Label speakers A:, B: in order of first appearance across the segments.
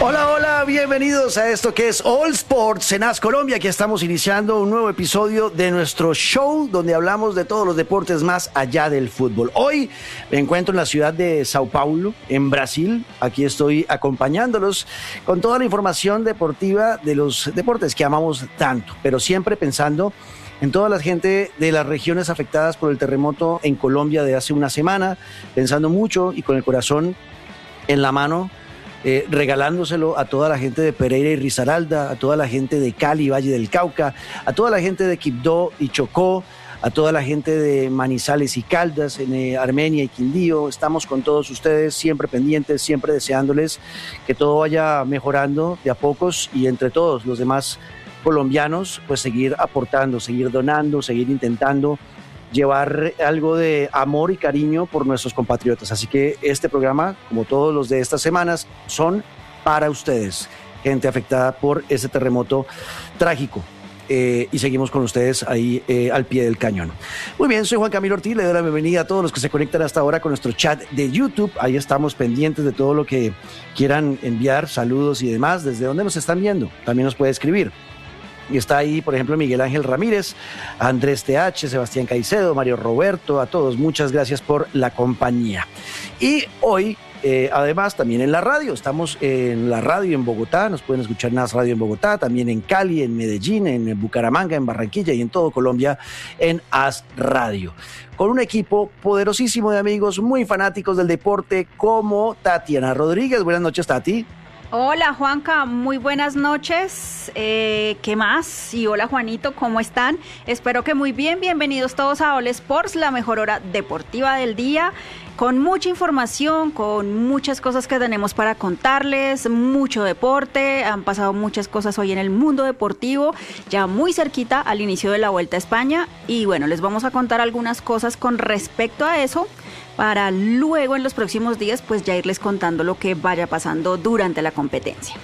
A: Hola, hola, bienvenidos a esto que es All Sports en AS Colombia. Aquí estamos iniciando un nuevo episodio de nuestro show donde hablamos de todos los deportes más allá del fútbol. Hoy me encuentro en la ciudad de Sao Paulo, en Brasil. Aquí estoy acompañándolos con toda la información deportiva de los deportes que amamos tanto, pero siempre pensando en toda la gente de las regiones afectadas por el terremoto en Colombia de hace una semana, pensando mucho y con el corazón en la mano, regalándoselo a toda la gente de Pereira y Risaralda, a toda la gente de Cali, Valle del Cauca, a toda la gente de Quibdó y Chocó, a toda la gente de Manizales y Caldas, en Armenia y Quindío. Estamos con todos ustedes, siempre pendientes, siempre deseándoles que todo vaya mejorando de a pocos y entre todos los demás colombianos, pues seguir aportando, seguir donando, seguir intentando llevar algo de amor y cariño por nuestros compatriotas. Así que este programa, como todos los de estas semanas, son para ustedes, gente afectada por ese terremoto trágico. Y seguimos con ustedes ahí al pie del cañón. Muy bien, soy Juan Camilo Ortiz, le doy la bienvenida a todos los que se conectan hasta ahora con nuestro chat de YouTube. Ahí estamos pendientes de todo lo que quieran enviar, saludos y demás. ¿Desde dónde nos están viendo? También nos puede escribir. Y está ahí, por ejemplo, Miguel Ángel Ramírez, Andrés TH, Sebastián Caicedo, Mario Roberto, a todos, muchas gracias por la compañía. Y hoy, además, también en la radio, estamos en la radio en Bogotá, nos pueden escuchar en AS Radio en Bogotá, también en Cali, en Medellín, en Bucaramanga, en Barranquilla y en todo Colombia en AS Radio. Con un equipo poderosísimo de amigos muy fanáticos del deporte como Tatiana Rodríguez. Buenas noches, Tati.
B: Hola Juanca, muy buenas noches, ¿qué más? Y hola Juanito, ¿cómo están? Espero que muy bien, bienvenidos todos a All Sports, la mejor hora deportiva del día, con mucha información, con muchas cosas que tenemos para contarles, mucho deporte, han pasado muchas cosas hoy en el mundo deportivo, ya muy cerquita al inicio de la Vuelta a España, y bueno, les vamos a contar algunas cosas con respecto a eso, para luego en los próximos días pues ya irles contando lo que vaya pasando durante la competencia.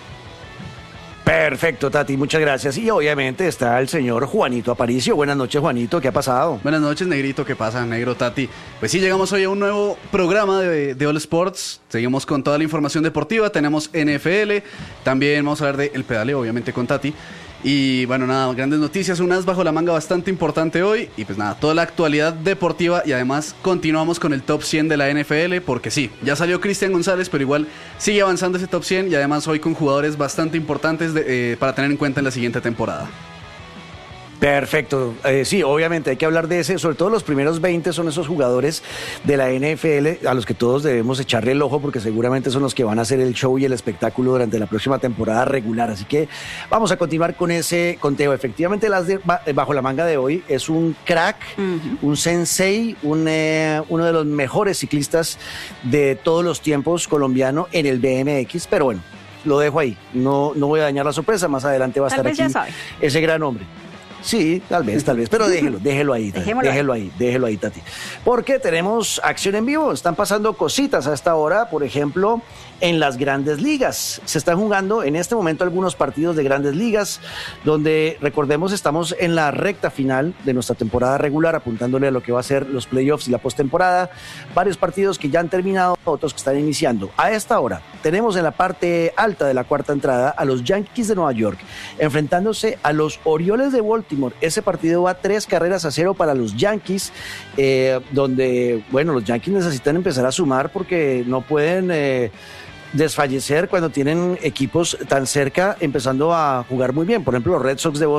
A: Perfecto, Tati, muchas gracias. Y obviamente está el señor Juanito Aparicio. Buenas noches, Juanito, ¿qué ha pasado?
C: Buenas noches, Negrito, ¿qué pasa, negro Tati? Pues sí, llegamos hoy a un nuevo programa de All Sports. Seguimos con toda la información deportiva, tenemos NFL, también vamos a hablar de el pedaleo, obviamente con Tati. Y bueno, nada, grandes noticias, un as bajo la manga bastante importante hoy. Y pues nada, toda la actualidad deportiva y además continuamos con el top 100 de la NFL. Porque sí, ya salió Cristian González, pero igual sigue avanzando ese top 100. Y además hoy con jugadores bastante importantes para tener en cuenta en la siguiente temporada.
A: Perfecto, sí, obviamente hay que hablar de ese, sobre todo los primeros 20 son esos jugadores de la NFL a los que todos debemos echarle el ojo porque seguramente son los que van a hacer el show y el espectáculo durante la próxima temporada regular, así que vamos a continuar con ese conteo. Efectivamente, bajo la manga de hoy es un crack, un sensei, uno de los mejores ciclistas de todos los tiempos colombiano en el BMX, pero bueno, lo dejo ahí, no voy a dañar la sorpresa, más adelante va a estar aquí ese gran hombre. Sí, tal vez, pero déjelo ahí, Tati. Porque tenemos acción en vivo, están pasando cositas a esta hora, por ejemplo, en las grandes ligas. Se están jugando en este momento algunos partidos de grandes ligas, donde, recordemos, estamos en la recta final de nuestra temporada regular, apuntándole a lo que va a ser los playoffs y la postemporada. Varios partidos que ya han terminado, otros que están iniciando. A esta hora, tenemos en la parte alta de la cuarta entrada a los Yankees de Nueva York, enfrentándose a los Orioles de Baltimore. Ese partido va 3-0 para los Yankees, donde, bueno, los Yankees necesitan empezar a sumar porque no pueden desfallecer cuando tienen equipos tan cerca empezando a jugar muy bien. Por ejemplo, los Red Sox de Boston